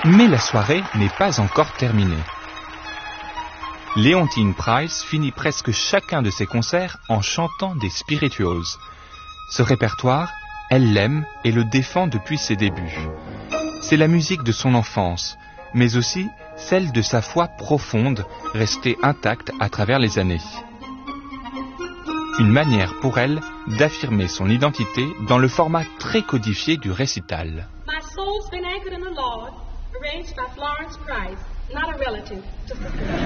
Mais la soirée n'est pas encore terminée. Leontine Price finit presque chacun de ses concerts en chantant des spirituals. Ce répertoire, elle l'aime et le défend depuis ses débuts. C'est la musique de son enfance, mais aussi celle de sa foi profonde, restée intacte à travers les années. Une manière pour elle d'affirmer son identité dans le format très codifié du récital. My soul's been anchored in the Lord, arranged by Florence Price, not a relative.